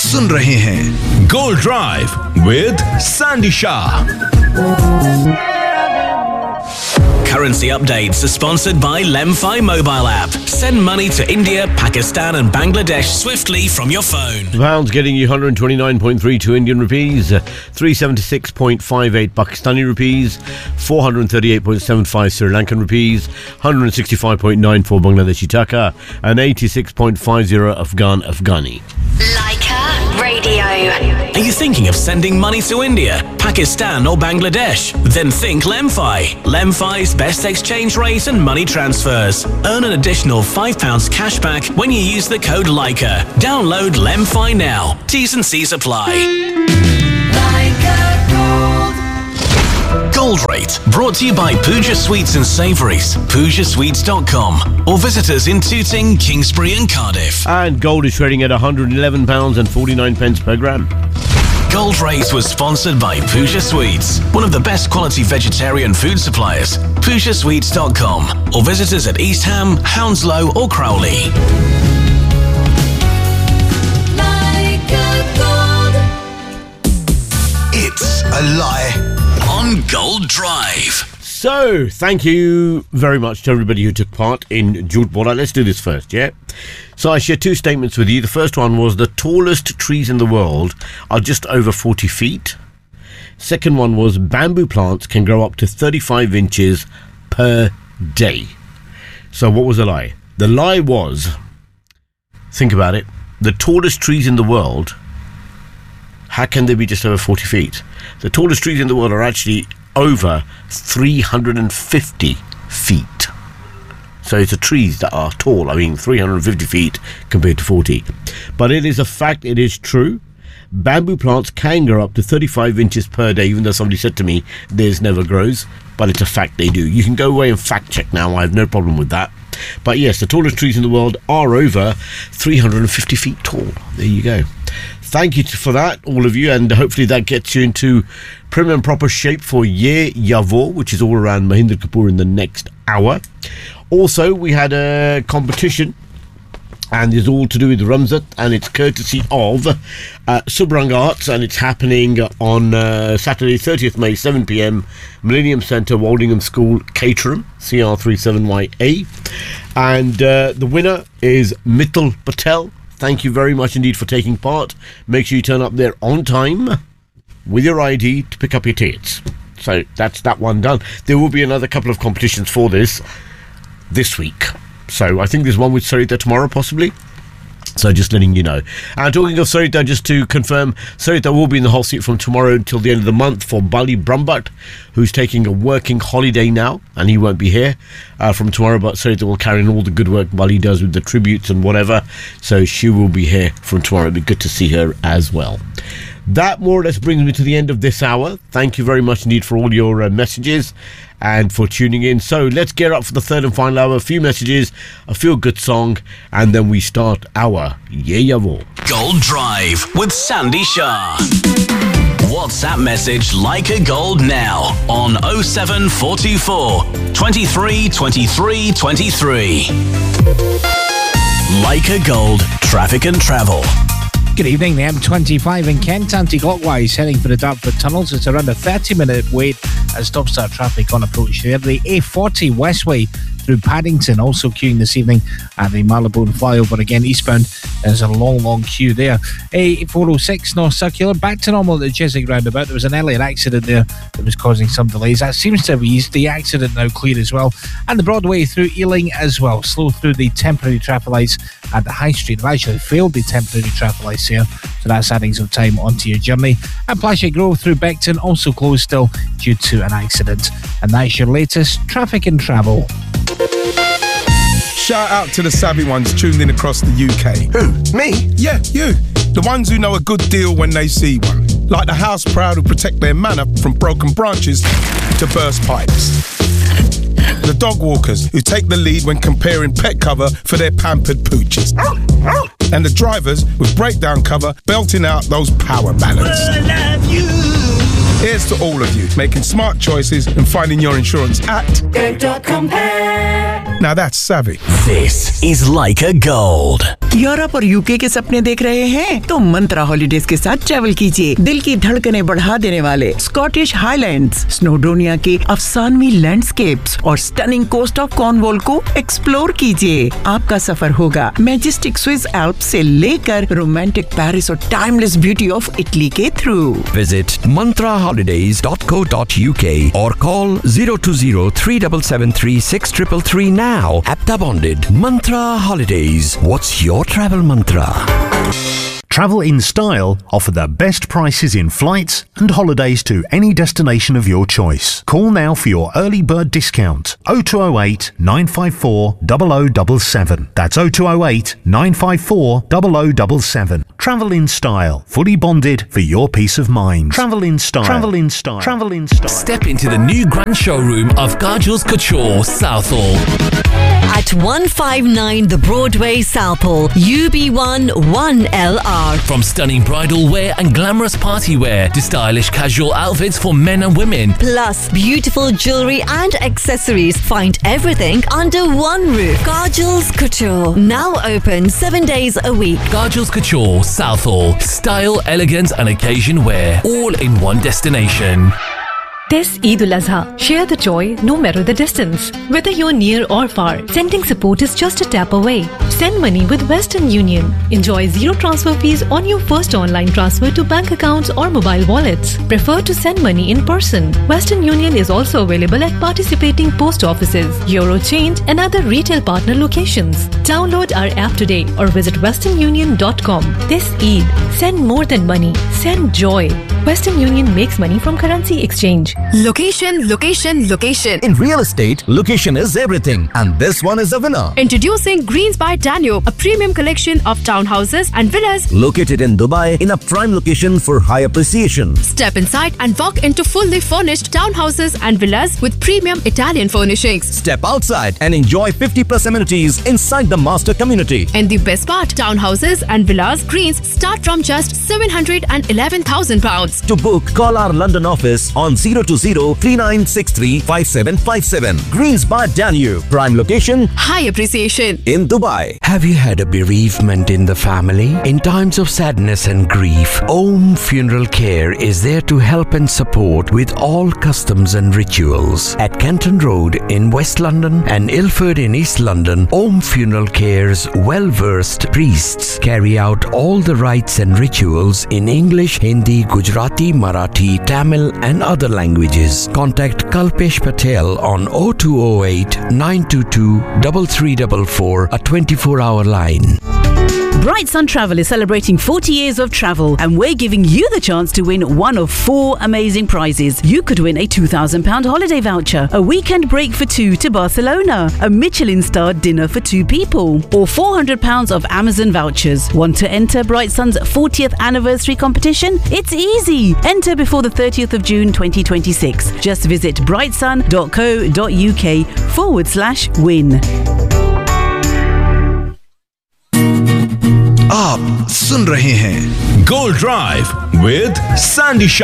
सुन रहे हैं gold drive with Sandy Shah. Currency updates are sponsored by Lemfi mobile app. Send money to India, Pakistan and Bangladesh swiftly from your phone. The pound's getting you 129.32 Indian rupees, 376.58 Pakistani rupees, 438.75 Sri Lankan rupees, 165.94 Bangladeshi taka and 86.50 Afghani. Leica Radio. Are you thinking of sending money to India, Pakistan or Bangladesh? Then think Lemfi. Lemfi's best exchange rate and money transfers. Earn an additional £5 cashback when you use the code Leica. Download Lemfi now. T's and C's apply. Gold Rate, brought to you by Pooja Sweets and Savouries, PoojaSweets.com, or visit us in Tooting, Kingsbury and Cardiff. And gold is trading at £111.49 per gram. Gold Rate was sponsored by Pooja Sweets, one of the best quality vegetarian food suppliers. PoojaSweets.com, or visit us at East Ham, Hounslow or Crowley. It's a lie on Gold Drive. So, thank you very much to everybody who took part in Jhoot Bola. Let's do this first, yeah? So I shared two statements with you. The first one was the tallest trees in the world are just over 40 feet. Second one was bamboo plants can grow up to 35 inches per day. So what was the lie? The lie was, think about it, the tallest trees in the world, how can they be just over 40 feet? The tallest trees in the world are actually over 350 feet. So it's the trees that are tall. 350 feet compared to 40. But it is a fact, it is true. Bamboo plants can grow up to 35 inches per day, even though somebody said to me, theirs never grows. But it's a fact, they do. You can go away and fact check now. I have no problem with that. But yes, the tallest trees in the world are over 350 feet tall. There you go. Thank you for that, all of you, and hopefully that gets you into prim and proper shape for Ye Yavo, which is all around Mahendra Kapoor in the next hour. Also, we had a competition, and it's all to do with Ramzat, and it's courtesy of Subrang Arts, and it's happening on Saturday, 30th May, 7 p.m, Millennium Centre, Waldingham School, Caterham, CR37YA. And the winner is Mithil Patel. Thank you very much indeed for taking part. Make sure you turn up there on time with your ID to pick up your tickets. So that's that one done. There will be another couple of competitions for this week. So I think there's one with Sarita tomorrow possibly. So just letting you know. And talking of Sarita, just to confirm, Sarita will be in the hot seat from tomorrow until the end of the month for Bali Brumbat, who's taking a working holiday now, and he won't be here from tomorrow, but Sarita will carry on all the good work Bali does with the tributes and whatever, so she will be here from tomorrow. It'll be good to see her as well. That more or less brings me to the end of this hour. Thank you very much indeed for all your messages and for tuning in. So let's gear up for the third and final hour. A few messages, a feel-good song, and then we start our Ye Yavo. Gold Drive with Sandy Shah. WhatsApp message Leica Gold now on 07424 23 23 23. Leica Gold, traffic and travel. Good evening. The M25 in Kent, anti-clockwise, heading for the Dartford tunnels. It's around a 30-minute wait as stop-start traffic on approach there. The A40 Westway through Paddington, also queuing this evening at the Marylebone flyover. Again, eastbound, there's a long queue there. A406 North Circular, back to normal at the Chiswick roundabout. There was an earlier accident there that was causing some delays. That seems to have eased. The accident now clear as well. And the Broadway through Ealing as well. Slow through the temporary traffic lights at the High Street. They've actually failed the temporary traffic lights here, so that's adding some time onto your journey. And Plashet Grove through Beckton, also closed still due to an accident. And that's your latest traffic and travel. Shout out to the savvy ones tuned in across the UK. Who? Me? Yeah, you. The ones who know a good deal when they see one. Like the house proud who protect their manor from broken branches to burst pipes. The dog walkers who take the lead when comparing pet cover for their pampered pooches. And the drivers with breakdown cover belting out those power ballads. I love you. Here's to all of you making smart choices and finding your insurance at Go.compare. Now that's savvy. This is Leica Gold. Europe और UK के सपने देख रहे हैं तो मंत्रा holidays के साथ travel कीजिए। दिल की धड़कनें बढ़ा देने वाले स्कॉटिश हाईलैंड्स, स्नोडोनिया के अफसानवी लैंडस्केप्स और स्टनिंग कोस्ट ऑफ कॉर्नवॉल को एक्सप्लोर कीजिए। आपका सफर होगा मैजेस्टिक स्विस एल्प्स से लेकर रोमांटिक पेरिस और टाइमलेस ब्यूटी ऑफ इटली के through. Visit mantraholidays.co.uk or call 020-3773-6333 now. Apta bonded. Mantra Holidays. What's your travel mantra? Travel in Style offer the best prices in flights and holidays to any destination of your choice. Call now for your early bird discount. 0208 954 0077. That's 0208 954 0077. Travel in Style. Fully bonded for your peace of mind. Travel in Style. Travel in Style. Travel in Style. Step into the new grand showroom of Gargel's Couture, Southall. At 159 The Broadway, Southall, UB1 1LR. From stunning bridal wear and glamorous party wear to stylish casual outfits for men and women. Plus beautiful jewellery and accessories. Find everything under one roof. Gargel's Couture. Now open 7 days a week. Gargel's Couture, Southall. Style, elegance and occasion wear. All in one destination. This Eid al-Azha, share the joy no matter the distance. Whether you're near or far, sending support is just a tap away. Send money with Western Union. Enjoy zero transfer fees on your first online transfer to bank accounts or mobile wallets. Prefer to send money in person. Western Union is also available at participating post offices, Eurochange and other retail partner locations. Download our app today or visit westernunion.com. This Eid, send more than money. Send joy. Western Union makes money from currency exchange. Location, location, location. In real estate, location is everything. And this one is a winner. Introducing Greens by Danube, a premium collection of townhouses and villas located in Dubai in a prime location for high appreciation. Step inside and walk into fully furnished townhouses and villas with premium Italian furnishings. Step outside and enjoy 50+ amenities inside the master community. And the best part, townhouses and villas Greens start from just £711,000. To book, call our London office on 020-3963-5757. Greens by Danube. Prime location, high appreciation in Dubai. Have you had a bereavement in the family? In times of sadness and grief, Om Funeral Care is there to help and support with all customs and rituals. At Kenton Road in West London and Ilford in East London, Om Funeral Care's well-versed priests carry out all the rites and rituals in English, Hindi, Gujarati, Marathi, Tamil and other languages. Contact Kalpesh Patel on 0208 922 3344, a 24-hour line. Bright Sun Travel is celebrating 40 years of travel and we're giving you the chance to win one of 4 amazing prizes. You could win a £2,000 holiday voucher, a weekend break for 2 to Barcelona, a Michelin-starred dinner for 2 people, or £400 of Amazon vouchers. Want to enter Bright Sun's 40th anniversary competition? It's easy. Enter before the 30th of June 2026. Just visit brightsun.co.uk/win. आप सुन रहे हैं gold drive with Sandy Shah.